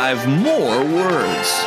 5 more words.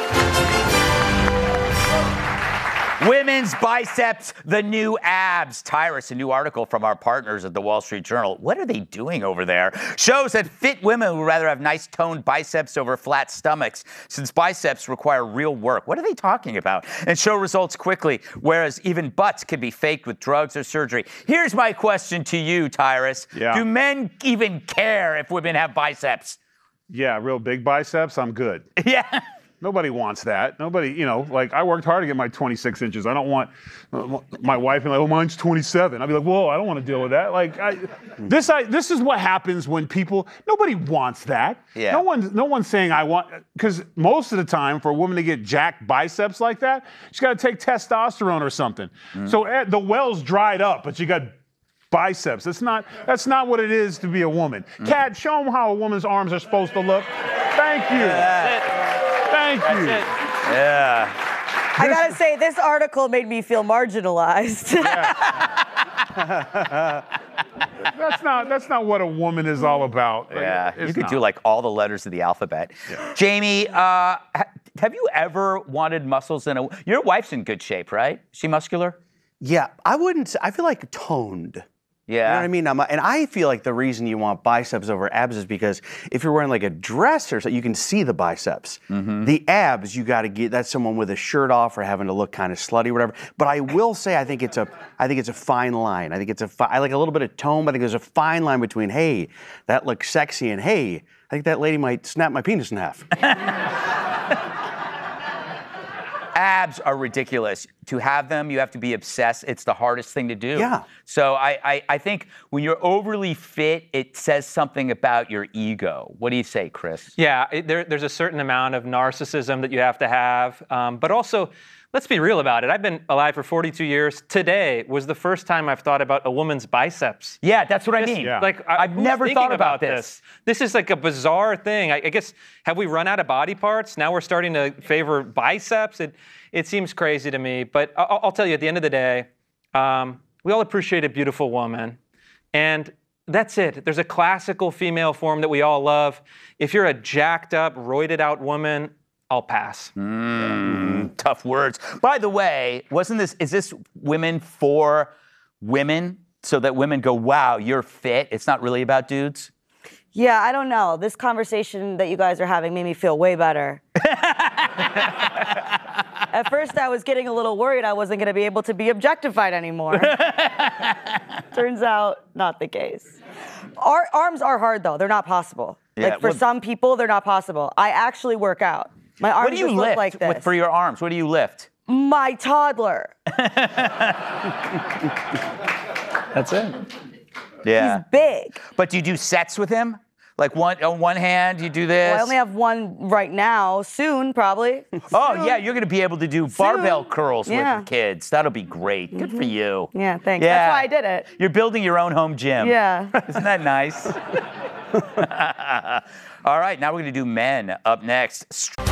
Women's biceps, the new abs. Tyrus, a new article from our partners at the Wall Street Journal. What are they doing over there? Shows that fit women would rather have nice toned biceps over flat stomachs, since biceps require real work. What are they talking about? And show results quickly, whereas even butts can be faked with drugs or surgery. Here's my question to you, Tyrus. Yeah. Do men even care if women have biceps? Yeah, real big biceps, I'm good. Yeah. Nobody wants that. Nobody, like I worked hard to get my 26 inches. I don't want my wife being like, oh, mine's 27. I'd be like, whoa, I don't want to deal with that. Like, this is what happens when nobody wants that. Yeah. No one's saying I want, because most of the time for a woman to get jacked biceps like that, she's got to take testosterone or something. So the well's dried up, but you got biceps. That's not what it is to be a woman. Kat, show them how a woman's arms are supposed to look. Thank you. Thank you. Yeah. I gotta say, this article made me feel marginalized. That's not what a woman is all about. Yeah, It's you could not. do like all the letters of the alphabet. Yeah. Jamie, have you ever wanted muscles in your wife's in good shape, right? Is she muscular? Yeah, I feel like toned. Yeah. You know what I mean? And I feel like the reason you want biceps over abs is because if you're wearing like a dress or something, you can see the biceps. The abs, you got to get, that's someone with a shirt off or having to look kind of slutty or whatever. But I will say, I think it's a fine line. I like a little bit of tone, but I think there's a fine line between, hey, that looks sexy, and hey, I think that lady might snap my penis in half. Abs are ridiculous. To have them, you have to be obsessed. It's the hardest thing to do. Yeah. So I think when you're overly fit, it says something about your ego. What do you say, Chris? Yeah, there's a certain amount of narcissism that you have to have. But also, let's be real about it. I've been alive for 42 years. Today was the first time I've thought about a woman's biceps. Yeah, that's what I mean. Yeah. Like, I've who's never thinking thought about this. This is like a bizarre thing. I guess, have we run out of body parts? Now we're starting to favor biceps? It seems crazy to me. But I'll tell you, at the end of the day, we all appreciate a beautiful woman. And that's it. There's a classical female form that we all love. If you're a jacked up, roided out woman, I'll pass. Tough words. By the way, is this women for women so that women go, wow, you're fit? It's not really about dudes? Yeah, I don't know. This conversation that you guys are having made me feel way better. At first, I was getting a little worried I wasn't going to be able to be objectified anymore. Turns out, not the case. Our arms are hard, though. They're not possible. Yeah, For some people, they're not possible. I actually work out. My arms What do you just look lift like this. for your arms? What do you lift? My toddler. That's it. Yeah. He's big. But do you do sets with him? Like on one hand, you do this? Well, I only have one right now. Soon, probably. Oh, yeah, you're going to be able to do barbell curls with Yeah. your kids. That'll be great. Good for you. Yeah, thanks. Yeah. That's why I did it. You're building your own home gym. Yeah. Isn't that nice? All right, now we're going to do men up next.